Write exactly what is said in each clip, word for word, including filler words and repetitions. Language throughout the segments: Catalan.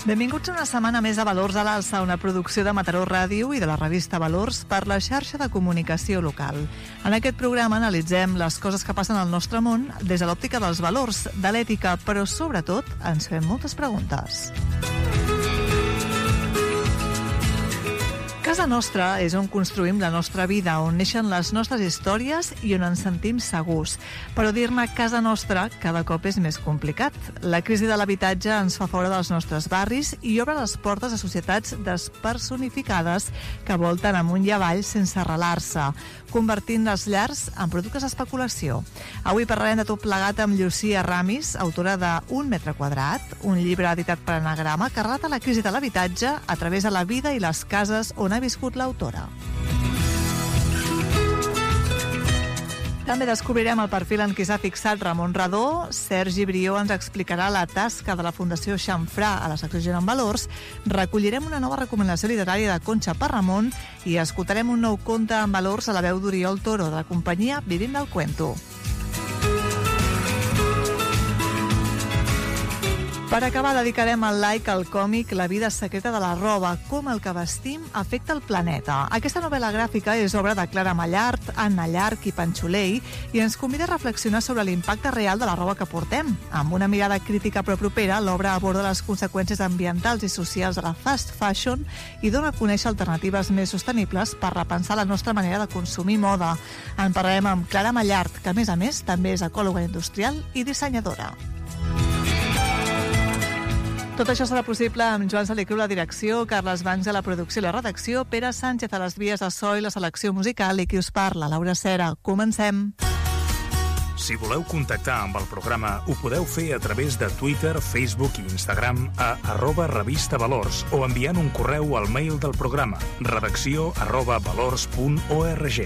Benvinguts una setmana més a Valors a l'Alça, una producció de Mataró Ràdio i de la revista Valors per la xarxa de comunicació local. En aquest programa analitzem les coses que passen al nostre món des de l'òptica dels valors, de l'ètica, però sobretot ens fem moltes preguntes. Casa nostra és on construïm la nostra vida, on neixen les nostres històries i on ens sentim segurs. Però dir-ne casa nostra cada cop és més complicat. La crisi de l'habitatge ens fa fora dels nostres barris i obre les portes a societats despersonificades que volten amunt i avall sense arrelar-se, convertint les llars en productes d'especulació. Avui parlarem de tot plegat amb Llucia Ramis, autora de Un metre quadrat, un llibre editat per Anagrama que relata la crisi de l'habitatge a través de la vida i les cases on ha viscut l'autora. També descobrirem el perfil en què s'ha fixat Ramon Radó. Sergi Brió ens explicarà la tasca de la Fundació Xamfrà a la secció Gent en Valors. Recollirem una nova recomanació literària de Conxa per Ramon i escoltarem un nou conte en valors a la veu d'Oriol Toro, de la companyia Vivim del Cuento. Per acabar, dedicarem el like al còmic La vida secreta de la roba, com el que vestim afecta el planeta. Aquesta novel·la gràfica és obra de Clara Mallart, Anna Llarch i Panxolei i ens convida a reflexionar sobre l'impacte real de la roba que portem. Amb una mirada crítica però propera, l'obra aborda les conseqüències ambientals i socials de la fast fashion i dona a conèixer alternatives més sostenibles per repensar la nostra manera de consumir moda. En parlarem amb Clara Mallart, que a més a més també és ecòloga industrial i dissenyadora. Tot això serà possible amb Joan Salicru a la direcció, Carles Bancs a la producció i la redacció, Pere Sánchez a les vies de so i la selecció musical i qui us parla, Laura Cera. Comencem! Si voleu contactar amb el programa, ho podeu fer a través de Twitter, Facebook i Instagram a arroba revista valors o enviant un correu al mail del programa redacció arroba valors punt org.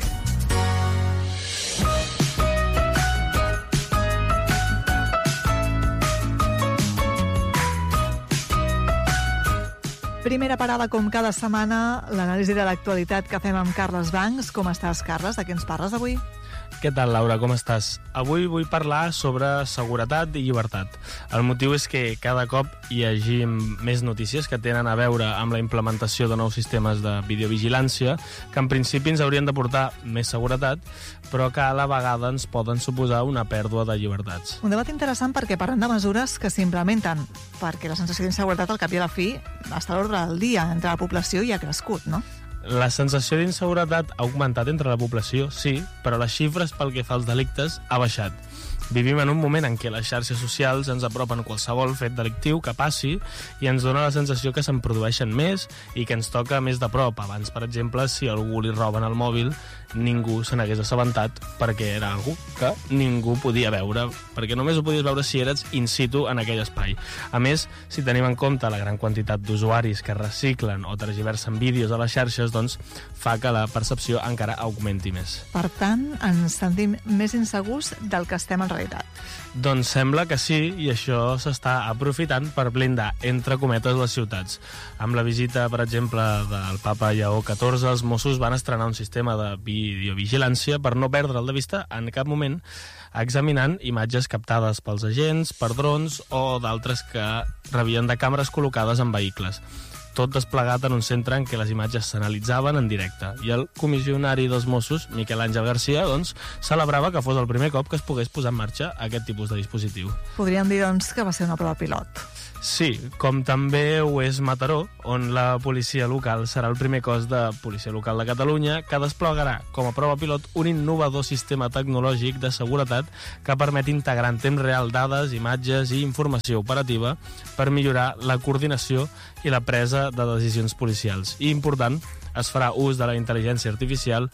Primera parada, com cada setmana, l'anàlisi de l'actualitat que fem amb Carles Bancs. Com estàs, Carles? De què ens parles avui? Què tal, Laura? Com estàs? Avui vull parlar sobre seguretat i llibertat. El motiu és que cada cop hi hagi més notícies que tenen a veure amb la implementació de nous sistemes de videovigilància que en principi ens haurien de portar més seguretat, però que a la vegada ens poden suposar una pèrdua de llibertats. Un debat interessant perquè parlen de mesures que s'implementen, perquè la sensació d'inseguretat al cap i a la fi està a l'ordre del dia entre la població i ha crescut, no? La sensació d'inseguretat ha augmentat entre la població, sí, però les xifres pel que fa als delictes ha baixat. Vivim en un moment en què les xarxes socials ens apropen qualsevol fet delictiu que passi i ens dona la sensació que se'n produeixen més i que ens toca més de prop. Abans, per exemple, si a algú li roben el mòbil, ningú se n'hagués assabentat perquè era algú que ningú podia veure, perquè només ho podies veure si eres in situ en aquell espai. A més, si tenim en compte la gran quantitat d'usuaris que reciclen o tergiversen vídeos a les xarxes, doncs fa que la percepció encara augmenti més. Per tant, ens sentim més insegurs del que estem en realitat. Doncs sembla que sí, i això s'està aprofitant per blindar, entre cometes, les ciutats. Amb la visita, per exemple, del papa Lleó catorze, els Mossos van estrenar un sistema de videovigilància per no perdre'l de vista en cap moment, examinant imatges captades pels agents, per drons o d'altres que rebien de càmeres col·locades en vehicles. Tot desplegat en un centre en què les imatges s'analitzaven en directe. I el comissionari dels Mossos, Miquel Àngel Garcia, doncs, celebrava que fos el primer cop que es pogués posar en marxa aquest tipus de dispositiu. Podríem dir, doncs, que va ser una prova pilot. Sí, com també ho és Mataró, on la policia local serà el primer cos de policia local de Catalunya que desplegarà com a prova pilot un innovador sistema tecnològic de seguretat que permet integrar en temps real dades, imatges i informació operativa per millorar la coordinació i la presa de decisions policials. I, important, es farà ús de la intel·ligència artificial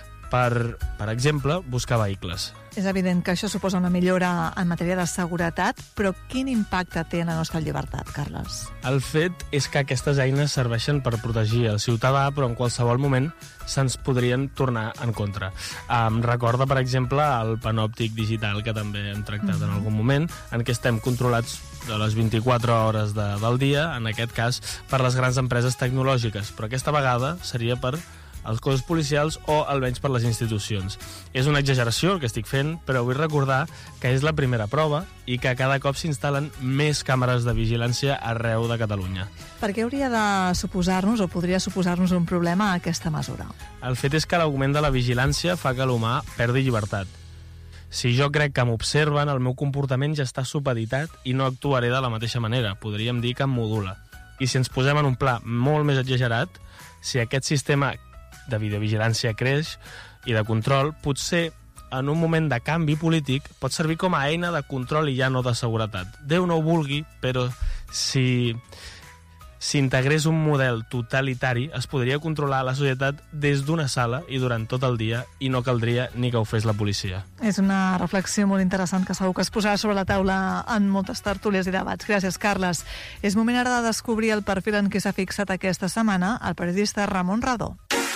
per, per exemple, buscar vehicles. És evident que això suposa una millora en matèria de seguretat, però quin impacte té en la nostra llibertat, Carles? El fet és que aquestes eines serveixen per protegir el ciutadà, però en qualsevol moment se'ns podrien tornar en contra. Em recorda, per exemple, el panòptic digital, que també hem tractat mm-hmm. en algun moment, en què estem controlats de les vint-i-quatre hores de, del dia, en aquest cas per les grans empreses tecnològiques, però aquesta vegada seria per els cossos policials o almenys per les institucions. És una exageració el que estic fent, però vull recordar que és la primera prova i que cada cop s'instal·len més càmeres de vigilància arreu de Catalunya. Per què hauria de suposar-nos o podria suposar-nos un problema a aquesta mesura? El fet és que l'augment de la vigilància fa que l'humà perdi llibertat. Si jo crec que m'observen, el meu comportament ja està supeditat i no actuaré de la mateixa manera. Podríem dir que em modula. I si ens posem en un pla molt més exagerat, si aquest sistema de videovigilància creix i de control, potser en un moment de canvi polític pot servir com a eina de control i ja no de seguretat. Déu no ho vulgui, però si s'integrés un model totalitari, es podria controlar la societat des d'una sala i durant tot el dia i no caldria ni que ho fes la policia. És una reflexió molt interessant que segur que es posarà sobre la taula en moltes tertúlies i debats. Gràcies, Carles. És moment ara de descobrir el perfil en què s'ha fixat aquesta setmana el periodista Ramon Radó.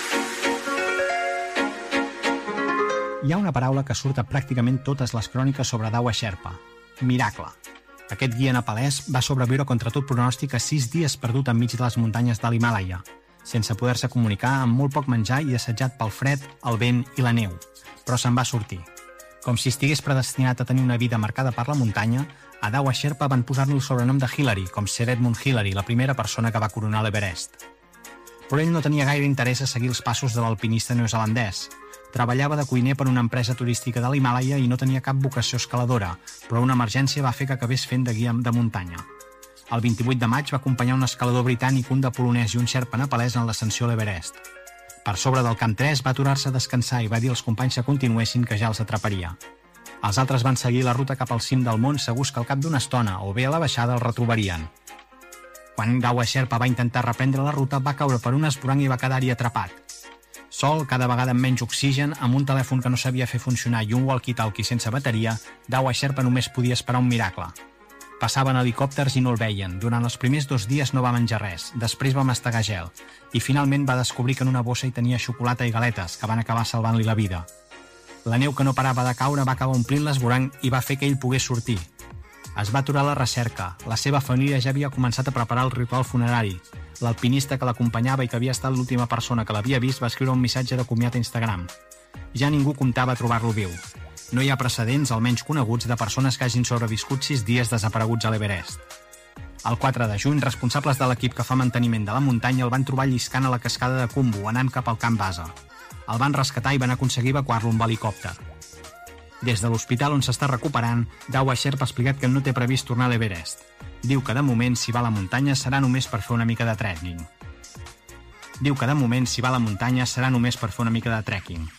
Hi ha una paraula que surt a pràcticament totes les cròniques sobre Dawa Sherpa: miracle. Aquest guia nepalès va sobreviure contra tot pronòstic a sis dies perdut enmig de les muntanyes de l'Himàlaia, sense poder-se comunicar, amb molt poc menjar i assetjat pel fred, el vent i la neu. Però se'n va sortir. Com si estigués predestinat a tenir una vida marcada per la muntanya, a Dawa Sherpa van posar-li el sobrenom de Hillary, com Sir Edmund Hillary, la primera persona que va coronar l'Everest. Però ell no tenia gaire interès a seguir els passos de l'alpinista neozelandès. Treballava de cuiner per una empresa turística de l'Himàlaia i no tenia cap vocació escaladora, però una emergència va fer que acabés fent de guia de muntanya. El vint-i-vuit de maig va acompanyar un escalador britànic, un de polonès i un xerpa nepalès en l'ascensió a l'Everest. Per sobre del camp tres va aturar-se a descansar i va dir als companys que continuessin, que ja els atraparia. Els altres van seguir la ruta cap al cim del món, segurs que al cap d'una estona o bé a la baixada el retrobarien. Quan Dawa Sherpa va intentar reprendre la ruta, va caure per un esborrany i va quedar-hi atrapat. Sol, cada vegada amb menys oxigen, amb un telèfon que no sabia fer funcionar i un walkie-talkie sense bateria, Dawa Sherpa només podia esperar un miracle. Passaven helicòpters i no el veien. Durant els primers dos dies no va menjar res, després va mastegar gel, i finalment va descobrir que en una bossa hi tenia xocolata i galetes, que van acabar salvant-li la vida. La neu que no parava de caure va acabar omplint l'esborrany i va fer que ell pogués sortir. Es va aturar la recerca. La seva família ja havia començat a preparar el ritual funerari. L'alpinista que l'acompanyava i que havia estat l'última persona que l'havia vist va escriure un missatge de comiat a Instagram. Ja ningú comptava trobar-lo viu. No hi ha precedents, almenys coneguts, de persones que hagin sobreviscut sis dies desapareguts a l'Everest. El quatre de juny, responsables de l'equip que fa manteniment de la muntanya el van trobar lliscant a la cascada de Khumbu, anant cap al camp base. El van rescatar i van aconseguir evacuar-lo amb helicòpter. Des de l'hospital on s'està recuperant, Dawa Sherpa ha explicat que no té previst tornar a l'Everest. Diu que de moment, si va a la muntanya, serà només per fer una mica de trekking. Diu que de moment, si va a la muntanya, serà només per fer una mica de trekking.